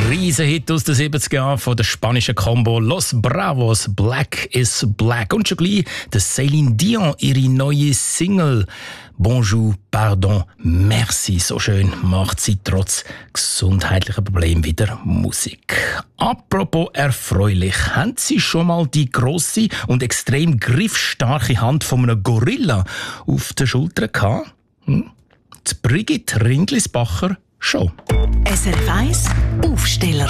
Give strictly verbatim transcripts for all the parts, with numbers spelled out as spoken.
Riesenhit aus den siebziger Jahren von der spanischen Combo Los Bravos, Black is Black. Und schon gleich der Céline Dion, ihre neue Single Bonjour, Pardon, Merci. So schön macht sie trotz gesundheitlicher Probleme wieder Musik. Apropos erfreulich, haben Sie schon mal die grosse und extrem griffstarke Hand von einem Gorilla auf der Schulter gehabt? Hm? Die Brigitte Rindlisbacher schon. S R F eins Aufsteller.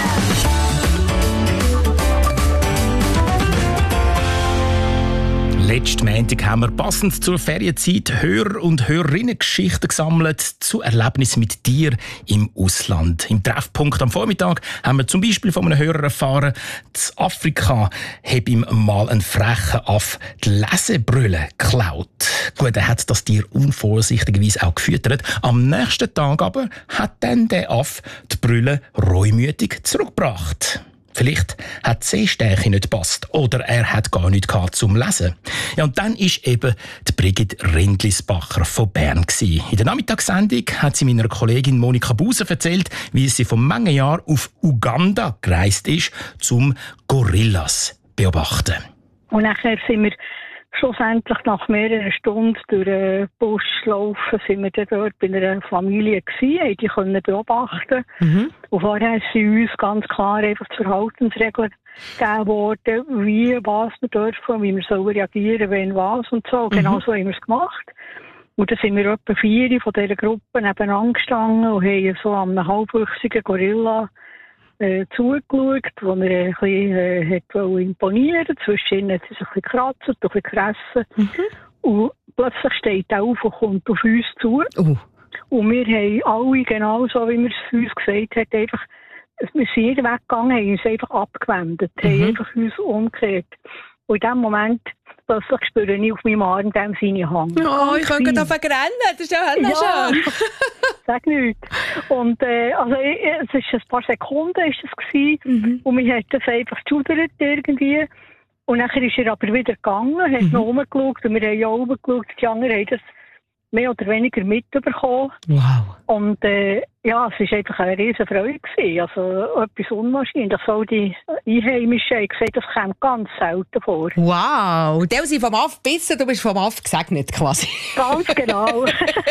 Letzten Montag haben wir passend zur Ferienzeit Hörer- und Hörerinnen-Geschichten gesammelt zu Erlebnissen mit dir im Ausland. Im Treffpunkt am Vormittag haben wir zum Beispiel von einem Hörer erfahren, in Afrika habe ihm mal ein frecher Aff die Lesebrille geklaut. Gut, er hat das Tier unvorsichtigerweise auch gefüttert. Am nächsten Tag aber hat dann der Aff die Brille reumütig zurückgebracht. Vielleicht hat die Sehstärke nicht gepasst oder er hat gar nichts gehabt zum Lesen. Ja, und dann war eben die Brigitte Rindlisbacher von Bern gewesen. In der Nachmittagssendung hat sie meiner Kollegin Monika Buser erzählt, wie sie vor manchen Jahren auf Uganda gereist ist, um Gorillas zu beobachten. Und nachher sind wir schlussendlich nach mehreren Stunden durch den Busch laufen, sind wir dann dort bei einer Familie gewesen, die können beobachten. Mhm. Und vorher sind uns ganz klar einfach die Verhaltensregeln gegeben worden, wie, was wir dürfen, wie wir sollen reagieren, wenn was und so. Mhm. Genau so haben wir es gemacht. Und dann sind wir etwa vier von dieser Gruppe nebeneinander gestanden und haben so an einem halbwüchsigen Gorilla Äh, zugeschaut, wo er ein bisschen äh, hat imponieren wollte. Zwischen hat sie sich ein bisschen gekratzt und ein bisschen gefressen. Mhm. Und plötzlich steht er auf und kommt auf uns zu. Uh. Und wir haben alle, genau so wie wir es uns gesagt haben, einfach, wir sind nicht weggegangen, haben uns einfach abgewendet, mhm. haben einfach uns umgekehrt. Und in dem Moment plötzlich spüre ich auf meinem Arm dem seine Hand. Oh, ich kann gerade rennen, das ist ja, ja schön. Sag nichts. Und äh, also, es war ein paar Sekunden ist es gewesen, mhm. und wir haben das einfach geschudert irgendwie. Und dann ist er aber wieder gegangen, hat mhm. noch rumgeschaut und wir haben ja oben geschaut, die anderen haben das mehr oder weniger mitbekommen. Wow. Und äh, ja, es war einfach eine riesen Freude gewesen. Also etwas unwahrscheinlich. Auch die Einheimischen haben gesagt, das kommt ganz selten vor. Wow, die sind vom Aff gebissen, du bist vom Aff gesegnet quasi. Ganz genau.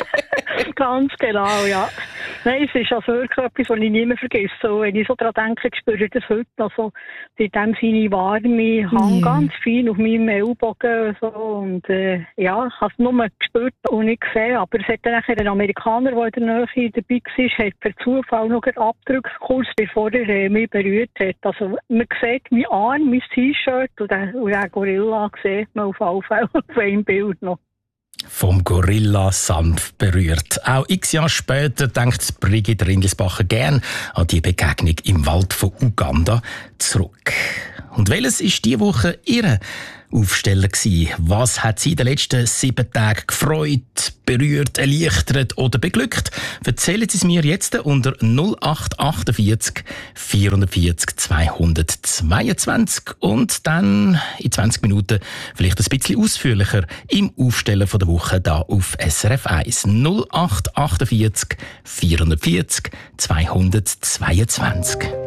Ganz genau, ja. Nein, es ist also wirklich etwas, was ich nie mehr vergesse. So, wenn ich so daran denke, spüre ich das heute. Also, in dem seine warme Hand mm. ganz fein auf meinem Ellbogen. So, und äh, ja, ich habe es nur gespürt und nicht gesehen. Aber es hat dann nachher ein Amerikaner, der in der Nähe dabei war, hat per Zufall noch einen Abdruck, kurz bevor er äh, mich berührt hat. Also, man sieht meinen Arm, mein T-Shirt und den, und den Gorilla sieht man auf alle Fälle auf einem Bild noch. Vom Gorilla sanft berührt. Auch x Jahre später denkt Brigitte Rindlisbacher gern an die Begegnung im Wald von Uganda zurück. Und welches ist diese Woche Ihre Aufsteller gewesen? Was hat Sie in den letzten sieben Tagen gefreut, berührt, erleichtert oder beglückt? Erzählen Sie es mir jetzt unter null acht achtundvierzig vierundvierzig zweihundertzweiundzwanzig und dann in zwanzig Minuten vielleicht ein bisschen ausführlicher im Aufsteller von der Woche da auf S R F eins. null acht achtundvierzig vierundvierzig zweihundertzweiundzwanzig.